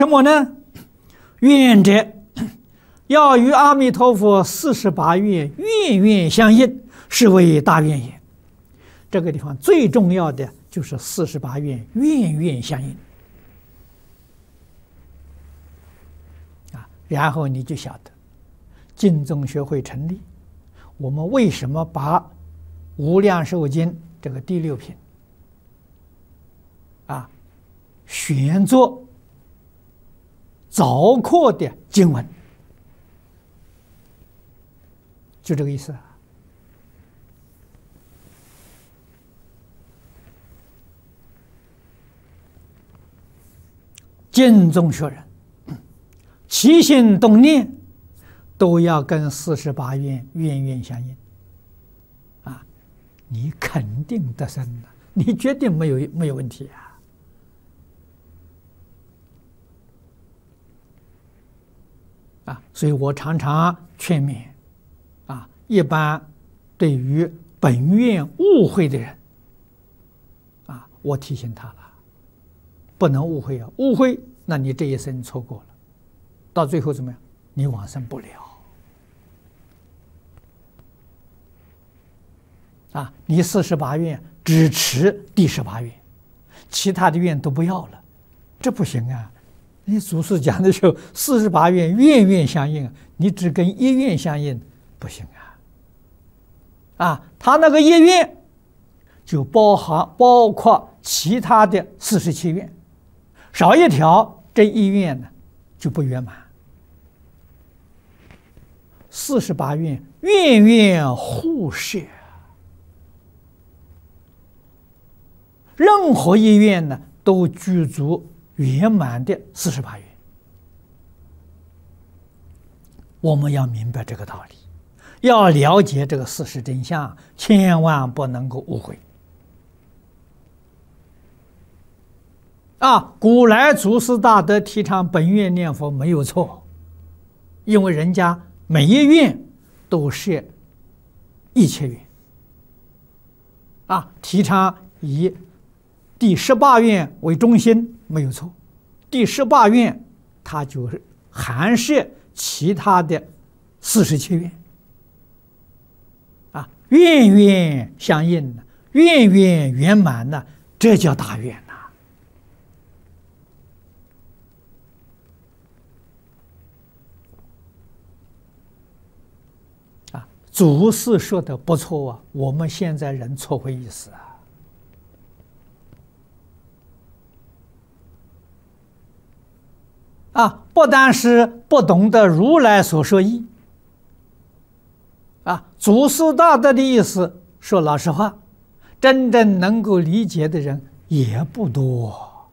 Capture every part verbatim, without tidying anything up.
什么呢？愿者要与阿弥陀佛四十八愿愿愿相应，是为大愿也。这个地方最重要的就是四十八愿愿愿相应啊，然后你就晓得，净宗学会成立，我们为什么把《无量寿经》这个第六品啊选作早课的经文，就这个意思啊。净宗学人起心动念都要跟四十八愿愿愿相应啊，你肯定得生了，你绝对没有没有问题啊！啊，所以我常常劝勉啊，一般对于本愿误会的人啊，我提醒他了，不能误会啊！误会，那你这一生错过了，到最后怎么样？你往生不了啊！你四十八愿只持第十八愿，其他的愿都不要了，这不行啊！你祖师讲的时候，四十八愿愿愿相应，你只跟一愿相应不行啊！啊，他那个一愿就包含包括其他的四十七愿，少一条，这一愿呢就不圆满。四十八愿愿愿互摄，任何一愿呢都具足圆满的四十八愿。我们要明白这个道理，要了解这个事实真相，千万不能够误会。啊，古来祖师大德提倡本愿念佛没有错，因为人家每一愿都设一切愿，啊，提倡以第十八愿为中心没有错，第十八愿它就是含摄其他的四十七愿，啊，愿愿相应呢，愿愿圆满呢，这叫大愿呐。祖师说的不错啊，我们现在人错会意思啊！啊，不但是不懂得如来所说义，啊，祖师大德的意思，说老实话，真正能够理解的人也不多。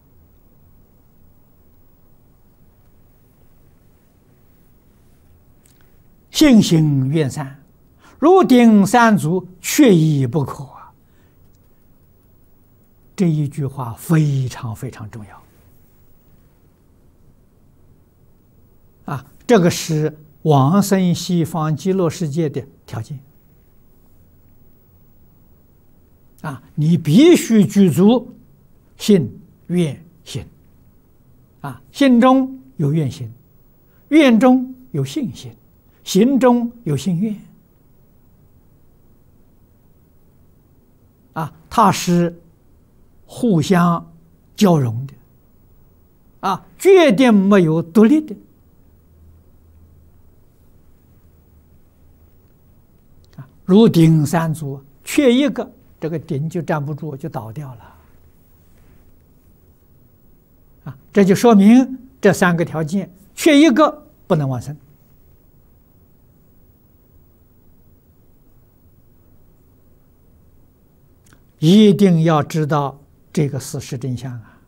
信行愿善，如顶三足，缺一不可啊！这一句话非常非常重要啊！这个是往生西方极乐世界的条件啊！你必须具足信愿行啊！心中有愿心，愿中有信心，行中有信愿。啊，它是互相交融的，啊，决定没有独立的，啊，如顶三足，缺一个，这个顶就站不住，就倒掉了，啊，这就说明这三个条件缺一个不能往生。一定要知道这个事实真相啊！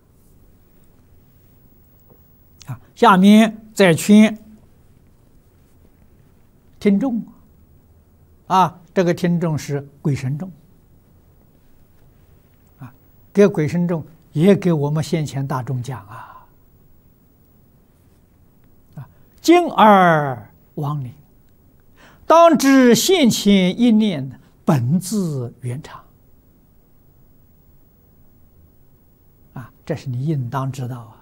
啊，下面再劝听众啊，这个听众是鬼神众啊，给鬼神众也给我们现前大众讲啊啊，今而亡灵，当知现前一念本自圆常。这是你应当知道啊！